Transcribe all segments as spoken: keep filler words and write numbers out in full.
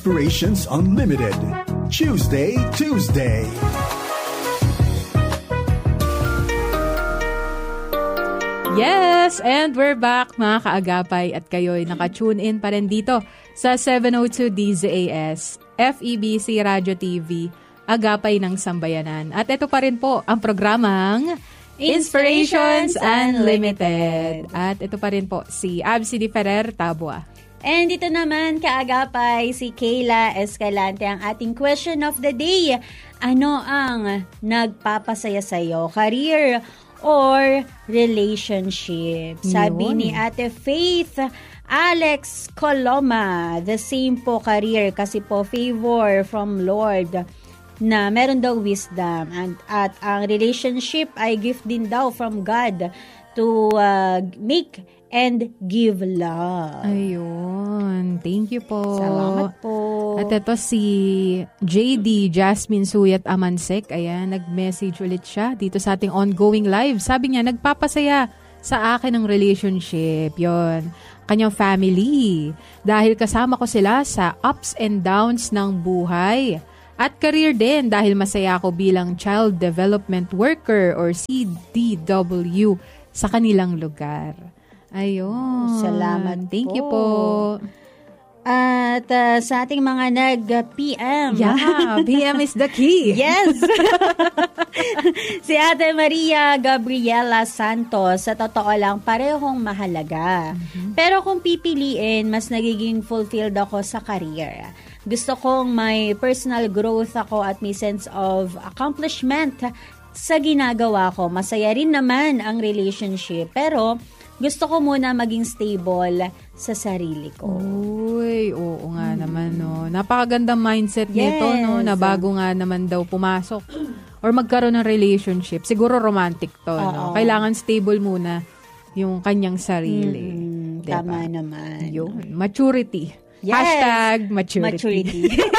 Inspirations Unlimited. Tuesday, Tuesday. Yes, and we're back mga kaagapay at kayo'y naka-tune in pa rin dito sa seven oh two D Z A S, F E B C Radio T V, Agapay ng Sambayanan. At ito pa rin po ang programang Inspirations Unlimited. At ito pa rin po si Absi Di Ferrer Tabua. And dito naman, kaagapay, si Kayla Escalante, ang ating question of the day. Ano ang nagpapasaya sa'yo? Career or relationship? Sabi Yun. ni Ate Faith Alex Coloma, the same po, career, kasi po favor from Lord na meron daw wisdom, and at ang relationship ay gift din daw from God to uh, make and give love. Ayun. Thank you po. Salamat po. At ito si J D Jasmine Suyat Amansek. Ayan, nag-message ulit siya dito sa ating ongoing live. Sabi niya, nagpapasaya sa akin ng relationship. Yon, kanyang family. Dahil kasama ko sila sa ups and downs ng buhay. At career din dahil masaya ako bilang Child Development Worker or C D W sa kanilang lugar. Ayun. Salamat Thank po. you po. At uh, sa ating mga nag-P M. Yeah, P M is the key. Yes! Si Ate Maria Gabriela Santos, sa totoo lang, parehong mahalaga. Mm-hmm. Pero kung pipiliin, mas nagiging fulfilled ako sa career. Gusto kong may personal growth ako at may sense of accomplishment sa ginagawa ko. Masaya rin naman ang relationship, pero gusto ko muna maging stable sa sarili ko. Uy, oo nga hmm. naman, no. Napakagandang mindset yes. nito, no, na bago nga naman daw pumasok or magkaroon ng relationship. Siguro romantic to, Uh-oh. no. Kailangan stable muna yung kanyang sarili. Hmm, diba? Tama naman. Yun, maturity. Yes. Hashtag maturity. Maturity.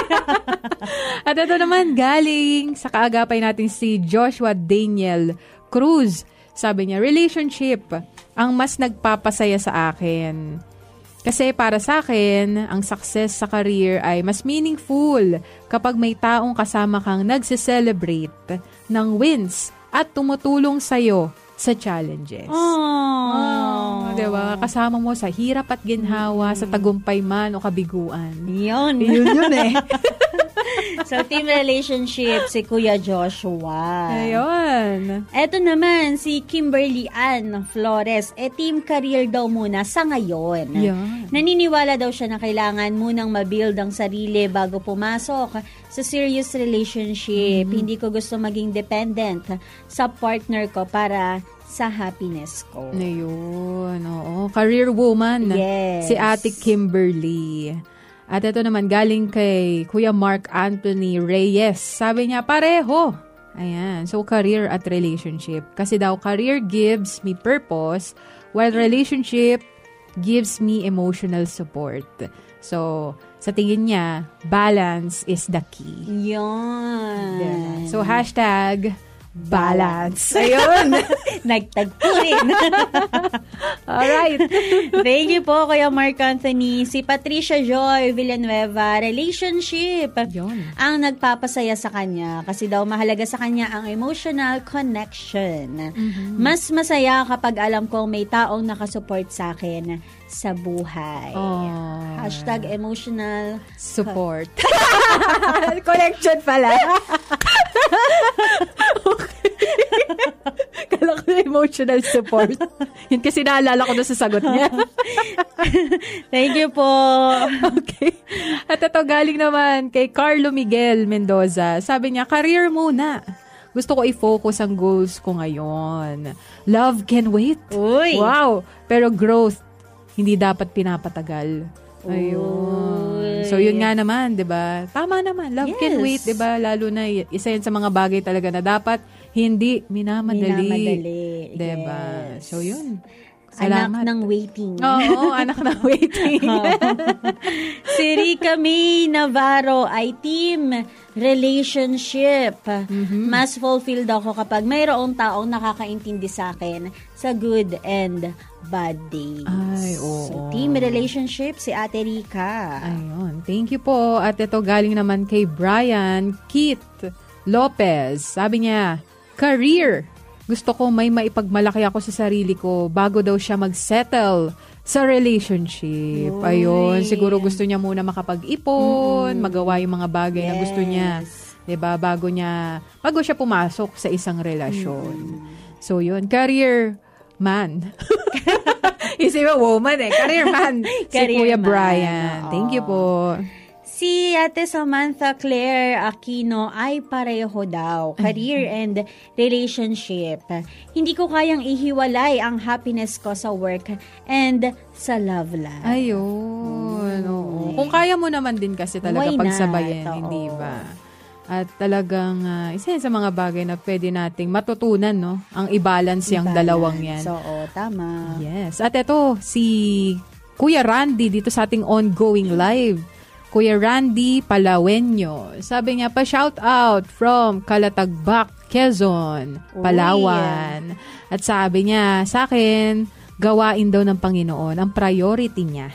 At ito naman, galing sa kaagapay natin si Joshua Daniel Cruz. Sabi niya, relationship ang mas nagpapasaya sa akin. Kasi para sa akin, ang success sa career ay mas meaningful kapag may taong kasama kang nagse-celebrate ng wins at tumutulong sa'yo sa challenges. Oh, diba? Kasama mo sa hirap at ginhawa, mm. sa tagumpay man o kabiguan. Yun. Yun yun eh. So, team relationship, si Kuya Joshua. Ayun. Eto naman, si Kimberly Ann Flores. E, team career daw muna sa ngayon. Yan. Naniniwala daw siya na kailangan munang mabuild ang sarili bago pumasok sa serious relationship. Mm-hmm. Hindi ko gusto maging dependent sa partner ko para sa happiness ko. Ayun, oo. Career woman. Yes. Si Ate Kimberly. At ito naman, galing kay Kuya Mark Anthony Reyes. Sabi niya, pareho. Ayan. So, career at relationship. Kasi daw, career gives me purpose, while relationship gives me emotional support. So, sa tingin niya, balance is the key. Yun. Yeah. So, hashtag balance. Ayun. Nagtagpo rin. Alright. Thank you po, Kuya Mark Anthony. Si Patricia Joy Villanueva, relationship. Yun. Ang nagpapasaya sa kanya kasi daw mahalaga sa kanya ang emotional connection. Mm-hmm. Mas masaya kapag alam kong may taong nakasupport sa akin sa buhay. Oh. Hashtag emotional support. Connection pala. Okay. Kala ko emotional support. Yun kasi naalala ko na sa sagot niya. Thank you po. Okay. At ito galing naman kay Carlo Miguel Mendoza. Sabi niya, career muna. Gusto ko i-focus ang goals ko ngayon. Love can wait. Uy. Wow. Pero growth, hindi dapat pinapatagal. Ayun. So, yun nga naman, di ba? Tama naman. Love yes. can wait, di ba? Lalo na, isa yun sa mga bagay talaga na dapat hindi minamadali. Minamadali. Di ba? Yes. So, yun. Anak Salamat. ng waiting. Oo, anak ng waiting. Si Rica May Navarro ay team relationship. Mhm. Mas fulfilled ako kapag mayroong taong nakakaintindi sa akin sa good and bad days. Ay, oo. So, team relationship, si Ate Rica. Ayun. Thank you po. At ito galing naman kay Brian Keith Lopez. Sabi niya, career. Gusto ko may maipagmalaki ako sa sarili ko bago daw siya mag-settle sa relationship. Uy. Ayun. Siguro gusto niya muna makapag-ipon, Mm-mm. magawa yung mga bagay na gusto niya. Yes. 'Di ba? Bago niya, bago siya pumasok sa isang relasyon. Mm. So, yun. Career man. Isip mo, woman eh. Career man. si Career Kuya man. Brian. Oo. Thank you po. Si Ate Samantha Claire Aquino ay pareho daw, career and relationship. Hindi ko kayang ihiwalay ang happiness ko sa work and sa love life. Ayun. Oo. Mm. Kung kaya mo naman din kasi talaga Why not? pagsabayan, Oo. hindi ba? At talagang uh, isa yan sa mga bagay na pwede nating matutunan, no? Ang i-balance yung Balance. dalawang yan. So, oh, tama. Yes. At ito, si Kuya Randy dito sa ating ongoing live. Kuya Randy Palawenyo. Sabi niya, pa-shout out from Calatagbac, Quezon, Palawan. At sabi niya, sa akin, gawain daw ng Panginoon ang priority niya.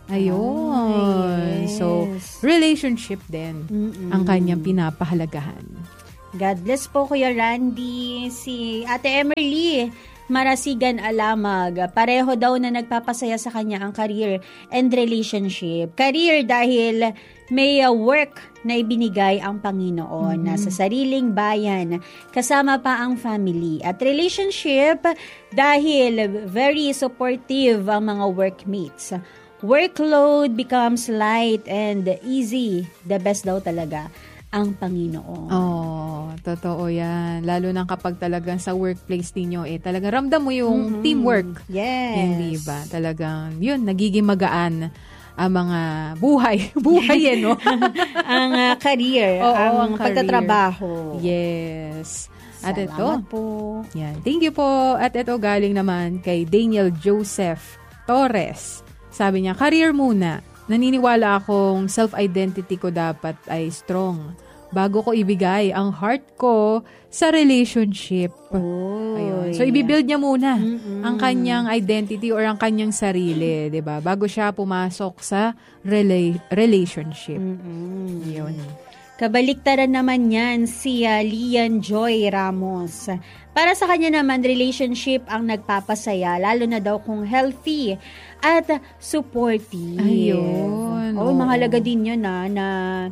Ayun. Ah, yes. So, relationship din Mm-mm. ang kanyang pinapahalagahan. God bless po, Kuya Randy. Si Ate Emerly Marasigan Alamag, pareho daw na nagpapasaya sa kanya ang career and relationship. Career dahil may uh, work na ibinigay ang Panginoon Mm-hmm. na sa sariling bayan, kasama pa ang family. At relationship dahil very supportive ang mga workmates. Workload becomes light and easy. The best daw talaga ang Panginoon. Oh, totoo yan. Lalo na kapag talagang sa workplace ninyo, eh, talagang ramdam mo yung Mhm. teamwork. Yes. Hindi ba? Talagang, yun, nagiging magaan ang mga buhay. buhay eh, no? ang uh, career, Oo, ang, ang career. pagtatrabaho. Yes. At ito, Salamat po. yan. Thank you po. At ito galing naman kay Daniel Joseph Torres. Sabi niya, career muna. Naniniwala akong self-identity ko dapat ay strong bago ko ibigay ang heart ko sa relationship. Oy. Ayun. So, ibibuild niya muna Mm-mm. ang kanyang identity or ang kanyang sarili, 'di ba? Bago siya pumasok sa rela- relationship. Mm-mm. Yun. Kabaliktaran naman yan si uh, Lian Joy Ramos. Para sa kanya naman, relationship ang nagpapasaya, lalo na daw kung healthy at supportive. Ayun, Oo, oo. mahalaga din yun na, na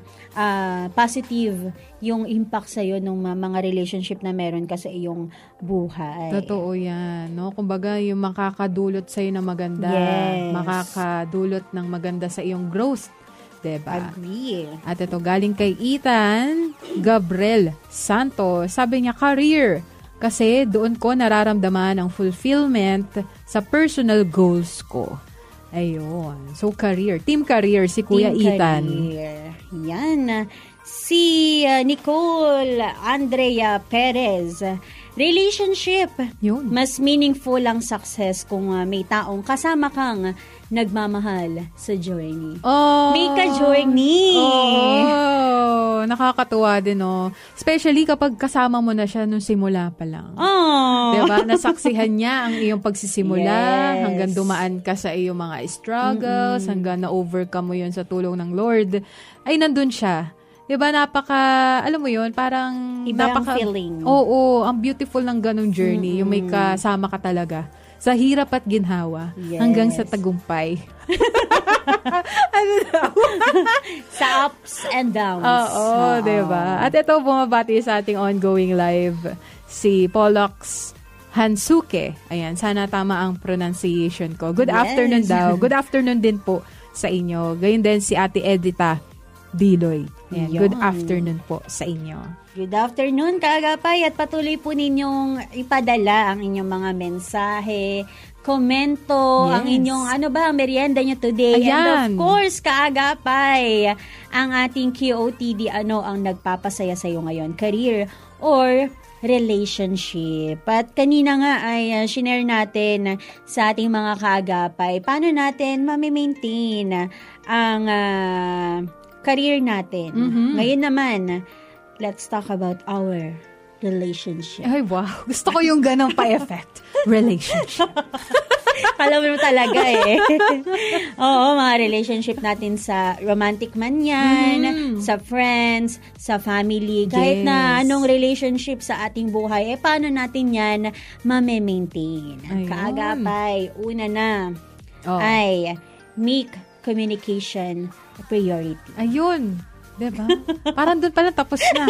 ah, positive yung impact sa'yo ng mga relationship na meron ka sa iyong buhay. Totoo yan, no? Kumbaga, yung makakadulot sa'yo na maganda, Yes. makakadulot ng maganda sa iyong growth, diba? Agree. At ito, galing kay Ethan Gabriel Santos. Sabi niya, career. Kasi doon ko nararamdaman ang fulfillment sa personal goals ko. Ayun. So, career. Team career, si Kuya Team Ethan. career. Yan. Si uh, Nicole Andrea Perez. Relationship. Yun. Mas meaningful ang success kung uh, may taong kasama kang nagmamahal sa journey. Oh, May ka-journey. Oh, nakakatuwa din, no? Especially kapag kasama mo na siya nung simula pa lang. Oh. Diba? Nasaksihan niya ang iyong pagsisimula Yes. hanggang dumaan ka sa iyong mga struggles, Mm-mm. hanggang na-overcome mo yun sa tulong ng Lord. Ay, nandun siya. Diba? Napaka, alam mo yun, parang Iba ang napaka, feeling. Oo, ang beautiful ng ganong journey. Yung may kasama ka talaga. Sa hirap at ginhawa. Yes. Hanggang sa tagumpay. Ano daw? Sa ups and downs. Oo, Oo. diba? At ito, bumabati sa ating ongoing live, si Pollux Hansuke. Ayan, sana tama ang pronunciation ko. Good Yes. afternoon daw. Good afternoon din po sa inyo. Gayun din si Ate Edita Diloy. Ayan, good Yan. afternoon po sa inyo. Good afternoon, kaagapay, at patuloy po ninyong ipadala ang inyong mga mensahe, komento, Yes. ang inyong, ano ba, ang merienda nyo today. And Ayan. of course, kaagapay, ang ating Q O T D, ano ang nagpapasaya sa iyo ngayon? Career or relationship. At kanina nga ay uh, shinare natin sa ating mga kaagapay, paano natin mamimaintain ang uh, career natin. Mhm. Ngayon naman, let's talk about our relationship. Ay, wow. Gusto ko yung ganong pa-effect. Relationship. Alam mo talaga eh. Oo, mga relationship natin sa romantic man yan, mm. sa friends, sa family, kahit yes. na anong relationship sa ating buhay, eh paano natin yan ma-maintain? Kaagapay, una na, oh. ay make communication a priority. Ayun. Diba? Parang doon pala tapos na.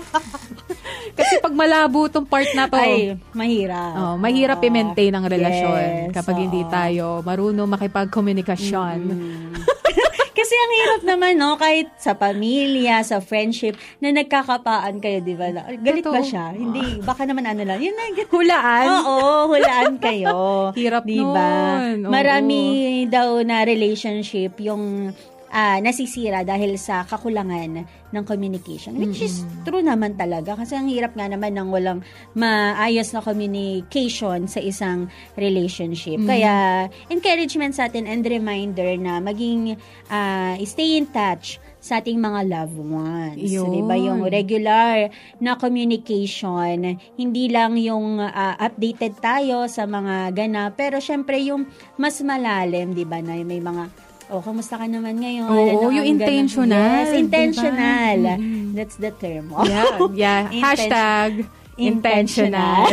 Kasi pag malabo tong part na to, ay, mahirap. Oh, mahirap oh, i-maintain ang relasyon yes, kapag oh. hindi tayo marunong makipag-komunikasyon. Mm-hmm. Kasi ang hirap naman, no? Kahit sa pamilya, sa friendship, na nagkakapaan kayo, di ba? Galit Totoo. Ba siya? Hindi. Baka naman ano lang. Yun na, hulaan? Oo, hulaan kayo. Hirap diba? nun. Marami Oo. daw na relationship yung Uh, nasisira dahil sa kakulangan ng communication. Which mm-hmm. is true naman talaga. Kasi ang hirap nga naman ng walang maayos na communication sa isang relationship. Mm-hmm. Kaya, encouragement sa atin and reminder na maging uh, stay in touch sa ating mga loved ones. So, diba, yung regular na communication, hindi lang yung uh, updated tayo sa mga ganap, pero syempre yung mas malalim, diba, na may mga oh, kamusta ka naman ngayon? Oo, ano, yung intentional. Yes, intentional. Diba? Mm-hmm. That's the term. Oh. Yeah, yeah. Inten- Hashtag intentional.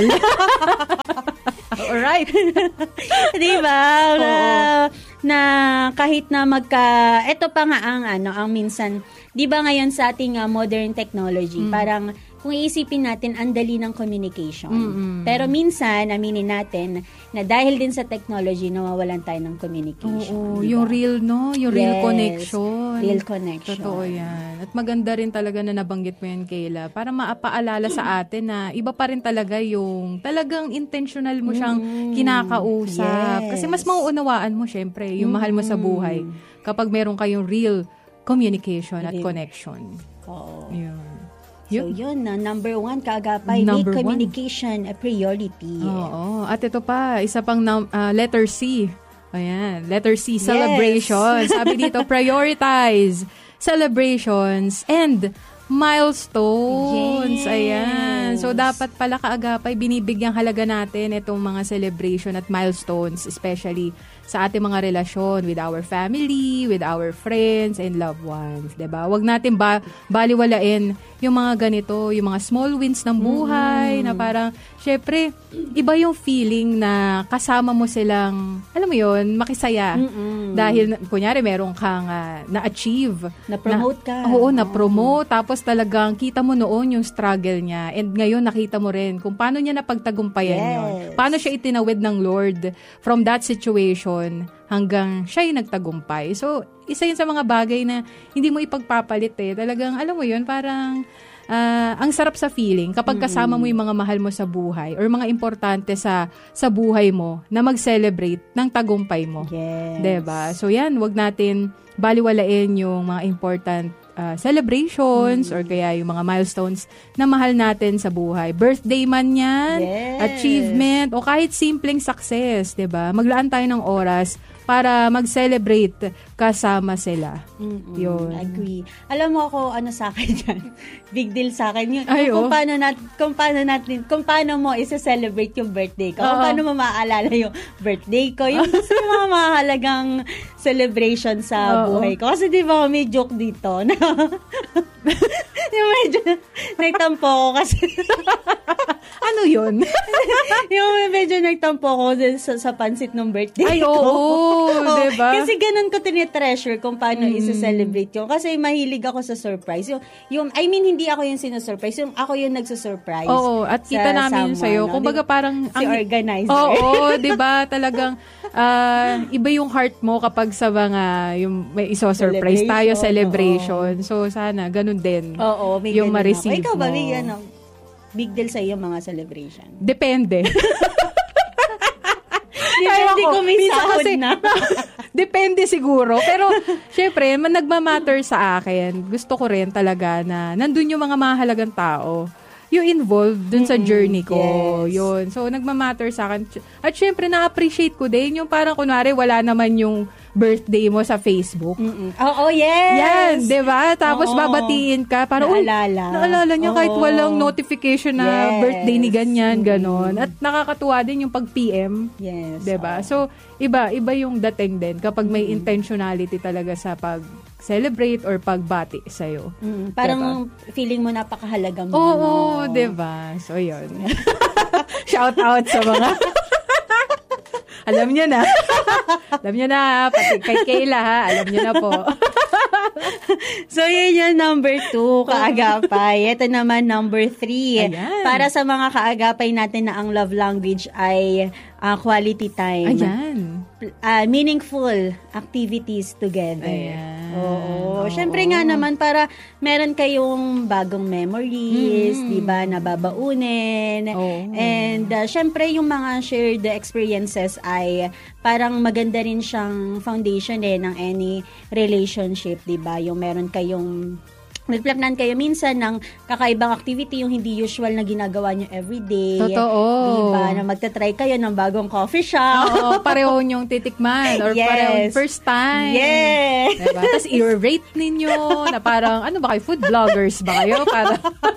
Alright. Diba? Na, na kahit na magka, eto pa nga ang ano, ang minsan, diba ngayon sa ating uh, modern technology, mm. parang kung iisipin natin, ang dali ng communication. Mm-hmm. Pero minsan, aminin natin na dahil din sa technology, nawawalan tayo ng communication. Oo, diba? Yung real, no? Yung yes, real connection. Real connection. Totoo yan. At maganda rin talaga na nabanggit mo yan, Kayla, para maapaalala sa atin na iba pa rin talaga yung talagang intentional mo siyang mm-hmm. kinakausap. Yes. Kasi mas mauunawaan mo, syempre, yung mm-hmm. mahal mo sa buhay kapag meron kayong real communication at connection. Oo. Yun. So, yun na. Number one, kaagapay, make communication one. A priority. Oo. At ito pa, isa pang num- uh, letter C. Ayan, letter C, celebration. Yes. Sabi dito, prioritize celebrations and milestones. Yes. Ayan. So, dapat pala kaagapay, binibigyang halaga natin itong mga celebration at milestones, especially sa ating mga relasyon with our family, with our friends, and loved ones. Diba? Huwag natin ba, baliwalain yung mga ganito, yung mga small wins ng buhay, mm. na parang, syempre, iba yung feeling na kasama mo silang, alam mo yun, makisaya. Mm-mm. Dahil, kunyari, meron kang uh, na-achieve. Na-promote na, ka. Oo, na-promote. Oh. Tapos talagang kita mo noon yung struggle niya. And ngayon, nakita mo rin kung paano niya napagtagumpayan yes. yun. Paano siya itinawid ng Lord from that situation hanggang siya yung nagtagumpay. So, isa yun sa mga bagay na hindi mo ipagpapalit eh. Talagang, alam mo yun, parang uh, ang sarap sa feeling kapag kasama mo yung mga mahal mo sa buhay or mga importante sa sa buhay mo na mag-celebrate ng tagumpay mo. Yes. Diba? So, yan, wag natin baliwalain yung mga important uh, celebrations mm. or kaya yung mga milestones na mahal natin sa buhay. Birthday man yan, yes. achievement, o kahit simpleng success, diba? Maglaan tayo ng oras para mag-celebrate kasama sila. Mm-mm, yun. Agree. Alam mo ako, ano sa akin yan? Big deal sa akin yun. Ay, kung, oh. paano nat, kung paano natin, kung paano mo isa-celebrate yung birthday ko. Uh-oh. Kung paano mo maaalala yung birthday ko. Yung gusto yung mga mahalagang celebration sa Uh-oh. buhay ko. Kasi di ba may joke dito na yung medyo nagtampo ko kasi ano yun? Yung medyo nagtampo ko sa, sa pansit ng birthday Ay, ko. oo, oh, diba? Kasi ganun ko tinitreasure kung paano mm. isa-celebrate yun. Kasi mahilig ako sa surprise. Yung, yung, I mean, hindi ako yung sinasurprise. Yung ako yung nagsusurprise. Oo, at kita namin sa'yo. No? Kumbaga parang si ang, organizer. Oo, oo, diba? Talagang uh, iba yung heart mo kapag sa mga yung may iso-surprise tayo, celebration. Oo. So, sana, ganun din. Oo, may yung ma-receive ikaw ba, mo. may ano, big deal sa iyo mga celebration? Depende. Depende kung may sahod na. Depende siguro. Pero, syempre, man nagmamatter sa akin. Gusto ko rin talaga na nandun yung mga mahalagang tao. Yung involved dun sa journey ko. Yes. Yun. So, nagmamatter sa akin. At syempre, na-appreciate ko din yung parang kunwari wala naman yung birthday mo sa Facebook. Mm-mm. Oo, yes! Yan, di ba? Tapos Oo. babatiin ka. Parang, uy, Naalala. naalala niya kahit Oo. walang notification na Yes. birthday ni ganyan, Mm-mm. ganon. At nakakatuwa din yung pag-P M. Yes. Di ba? Oo. So, iba, iba yung dating din kapag may intentionality talaga sa pag-celebrate or pagbati sa'yo. Mm, parang feeling mo napakahalaga mo. Oo, no? di ba? So, yun. Shout out sa mga... Alam niyo na. Alam niyo na, pati kay Kayla ha. Alam niyo na po. So, yun yung number two, kaagapay. Ito naman, number three. Ayan. Para sa mga kaagapay natin na ang love language ay uh, quality time. Ayan. Uh, meaningful activities together. Ayan. Oo. Oo. Siyempre nga naman, para meron kayong bagong memories, Mm. di ba, nababaunin. Oo. And uh, siyempre, yung mga shared experiences ay parang maganda rin siyang foundation eh ng any relationship, di ba? Yung meron kayong nagplanan kayo minsan ng kakaibang activity, yung hindi usual na ginagawa nyo everyday. Totoo. Diba? Na magta-try kayo ng bagong coffee shop. Oo, pareho nyong titikman or Yes. pareho first time. Yes. Diba? Tapos i-rate ninyo na parang, ano ba kayo, food vloggers ba kayo? Para,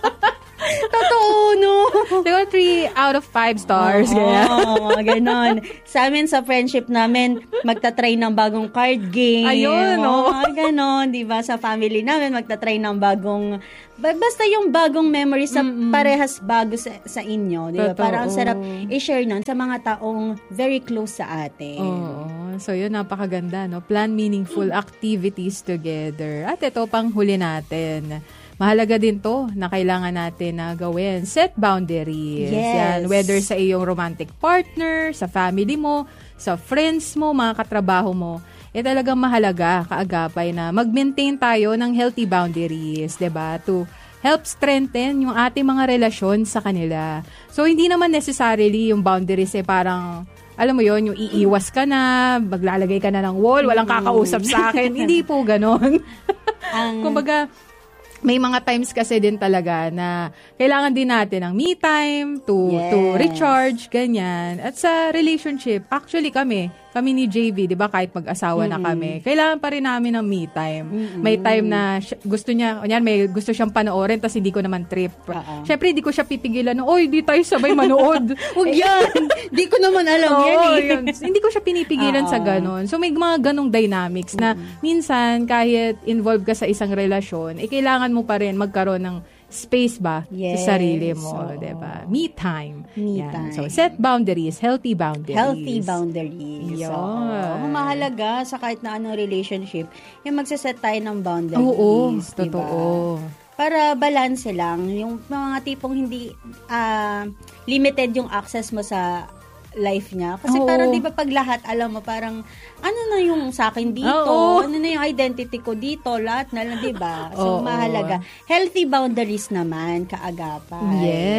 Totoo, no? diba, three out of five stars. ganyan. Oo, ganon. Sa amin, sa friendship namin, magta-try ng bagong card game. Ayun, Oo, oh. ganon. Diba? Sa family namin, magta-try ng bagong, ba- basta yung bagong memory sa parehas bago sa, sa inyo. Diba? Totoo. Parang ang sarap i-share nun sa mga taong very close sa atin. Oo. So, yun, napakaganda, no? Plan meaningful activities together. At ito, pang huli natin. Mahalaga din to na kailangan natin na gawin. Set boundaries. Yes. Yan. Whether sa iyong romantic partner, sa family mo, sa friends mo, mga katrabaho mo, eh talagang mahalaga, kaagapay na mag-maintain tayo ng healthy boundaries, 'di ba? To help strengthen yung ating mga relasyon sa kanila. So, hindi naman necessarily yung boundaries eh parang, alam mo yon, yung iiwas ka na, maglalagay ka na ng wall, walang kakausap sa akin. Hindi po ganon. Ang- Kumbaga, may mga times kasi din talaga na kailangan din natin ng me time to Yes. to recharge, ganyan. At sa relationship, actually kami, kami ni J V, 'di ba, kahit mag-asawa na kami, kailangan pa rin namin ng me time. May time na siya- gusto niya, kunyan, may gusto siyang panoorin tapos hindi ko naman trip. Oo. Syempre, hindi ko siya pipigilan, oy, di tayo sabay manood. Huwag yan! Di ko naman alam yan Oo, eh. yun. Hindi ko siya pinipigilan Oo. sa ganon. So, may mga ganong dynamics na minsan, kahit involved ka sa isang relasyon, eh, kailangan mo pa rin magkaroon ng space ba Yes. sa sarili mo, Oo. diba? Me time. Me Yan. time. So, set boundaries, healthy boundaries. Healthy boundaries. Yun. Oo. Mahalaga sa kahit na anong relationship, yung magsaset tayo ng boundaries. Oo, diba? totoo. Para balance lang. Yung mga tipong hindi ah, limited yung access mo sa life niya. Kasi Oo. parang di ba pag lahat, alam mo, parang ano na yung sa akin dito? Oo. Ano na yung identity ko dito? Lahat na lang, di ba? So, Oo. mahalaga. Healthy boundaries naman, kaagapay.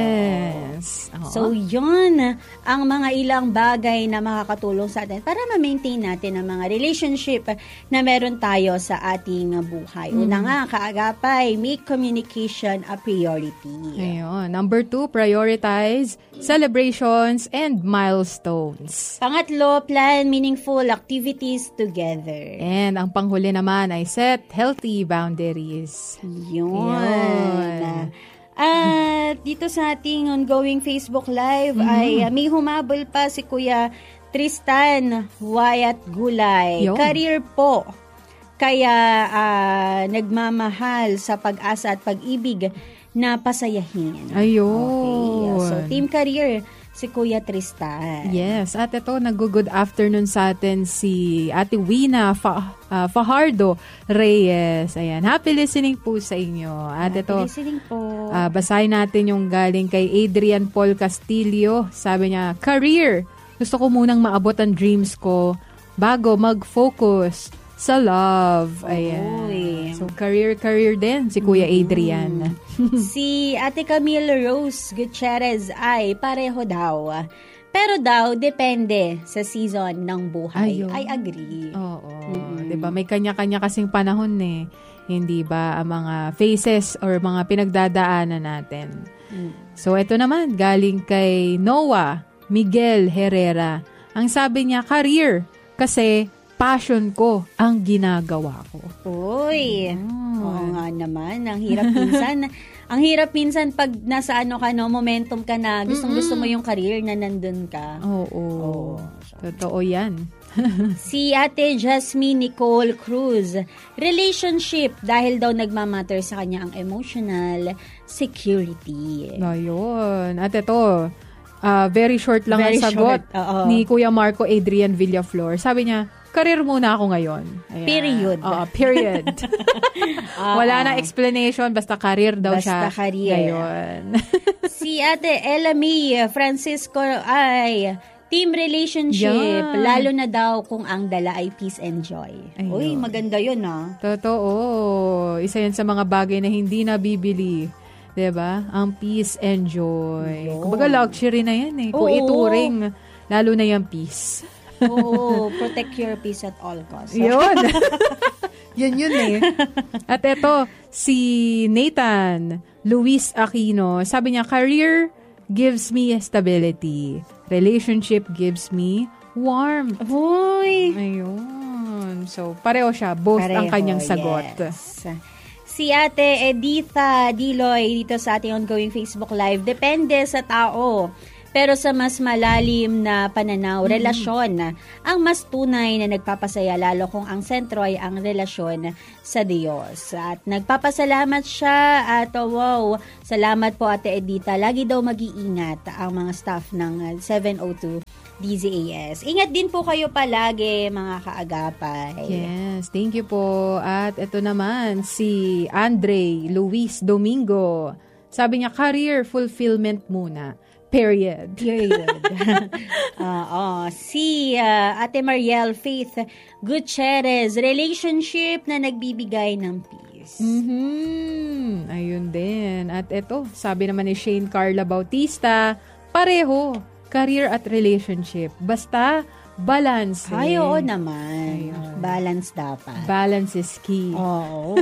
Yes. Oo. So, yun ang mga ilang bagay na makakatulong sa atin para ma-maintain natin ang mga relationship na meron tayo sa ating buhay. Una nga, kaagapay, make communication a priority. Ayun. Number two, prioritize celebrations and milestones. Pangatlo, plan meaningful activities together. And ang panghuli naman ay set healthy boundaries. Yun. Yun. At dito sa ating ongoing Facebook Live ay uh, may humabol pa si Kuya Tristan Wyatt Gulay. Yun. Career po. Kaya ah, nagmamahal sa pag-asa at pag-ibig na pasayahin. Ayun. Okay. So, team career si Kuya Tristan. Yes, at ito, nag-good afternoon sa atin si Ate Wina Fa- uh, Fajardo Reyes. Ayan, happy listening po sa inyo. At Happy ito, listening po. uh, basahin natin yung galing kay Adrian Paul Castillo. Sabi niya, career. Gusto ko munang maabot ang dreams ko bago mag-focus sa love. Ayan. Oy. So, career, career din si Kuya Adrian. Si Ate Camille Rose Gutierrez ay pareho daw. Pero daw, depende sa season ng buhay. Ayun. I agree. Oo. 'Di ba? May kanya-kanya kasing panahon eh. Hindi ba ang mga phases or mga pinagdadaanan natin. So ito naman galing kay Noah Miguel Herrera. Ang sabi niya, career kasi passion ko ang ginagawa ko. Uy, oo nga naman. Ang hirap minsan. Ang hirap minsan pag nasa ano ka, no, momentum ka na, gustong gusto mo yung career na nandun ka. Oo. Oh, oh. Totoo yan. Si Ate Jasmine Nicole Cruz, relationship dahil daw nagmamatter sa kanya ang emotional security. Ayun. At ito, uh, very short lang very ang sagot short. ni Kuya Marco Adrian Villaflor. Sabi niya, career muna ako ngayon. Ayan. Period. Oo, period. Wala na explanation, basta career daw basta siya. Career. Ngayon. Si Ate Elamy Francisco ay team relationship, yan. lalo na daw kung ang dala ay peace and joy. Ayun. Uy, maganda yun ah. Totoo. Isa yan sa mga bagay na hindi nabibili. Diba? Ang peace and joy. Yo. Kumbaga luxury na yan eh. Kung Oo. ituring, lalo na yung peace. Oo, protect your peace at all costs. Yun. yun yun eh. At eto, si Nathan Luis Aquino, sabi niya, career gives me stability. Relationship gives me warmth. Uy! Ayun. So, pareho siya. Both Pareho, ang kanyang sagot. Yes. Si Ate Editha Diloy dito sa ating ongoing Facebook Live, depende sa tao. Pero sa mas malalim na pananaw, mm-hmm. relasyon ang mas tunay na nagpapasaya, lalo kung ang sentro ay ang relasyon sa Diyos. At nagpapasalamat siya at oh, wow, salamat po Ate Edita. Lagi daw mag-iingat ang mga staff ng seven oh two D Z A S. Ingat din po kayo palagi mga kaagapay. Yes, thank you po. At ito naman si Andre Luis Domingo. Sabi niya, career fulfillment muna. Period. Period. uh, oh, si uh, Ate Mariel Faith Gutierrez, relationship na nagbibigay ng peace. Mm-hmm. Ayun din. At ito, sabi naman ni Shane Carla Bautista, pareho, career at relationship. Basta, balance. Ay, oo naman. Ayun. Balance dapat. Balance is key. Oo.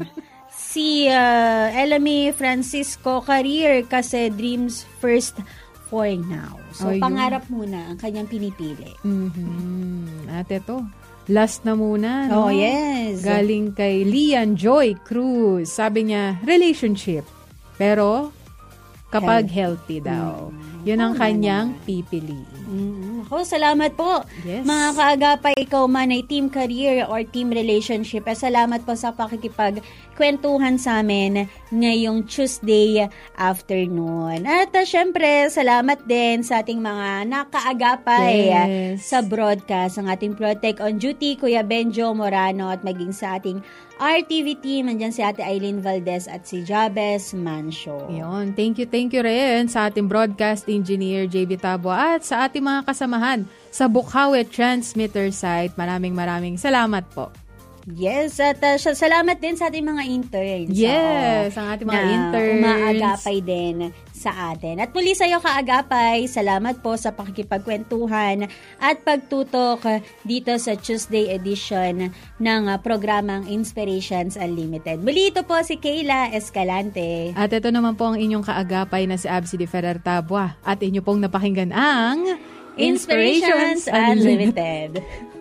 Si uh, Elamy Francisco, career kasi dreams first for now. So, oh, pangarap muna ang kanyang pinipili. Mm-hmm. At ito, last na muna. Oh, No? yes. Galing kay Lian Joy Cruz. Sabi niya, relationship. Pero, kapag healthy, healthy daw. Mm. Yun ang kanyang pipiliin. Mm. Ako, salamat po. Yes. Mga kaagapay, ikaw man ay team career or team relationship. Eh, salamat po sa pakikipagkwentuhan sa amin ngayong Tuesday afternoon. At uh, syempre, salamat din sa ating mga nakaagapay yes. sa broadcast. Ang ating Protect on Duty, Kuya Benjo Morano, at maging sa ating R T V team, andyan si Ate Eileen Valdez at si Jabez Mancio. Yun. Thank you, thank you rin sa ating broadcast engineer J B Tabua at sa ating mga kasamahan sa Bukawi Transmitter site. Maraming maraming salamat po. Yes, at uh, salamat din sa ating mga interns. Yes, so, ang ating mga na interns. umaagapay din sa atin. At muli sa iyo kaagapay, salamat po sa pakikipagkwentuhan at pagtutok dito sa Tuesday edition ng uh, programang Inspirations Unlimited. Muli ito po si Kayla Escalante. At ito naman po ang inyong kaagapay na si Absi de Ferrer Tabua. At inyo pong napakinggan ang Inspirations Unlimited.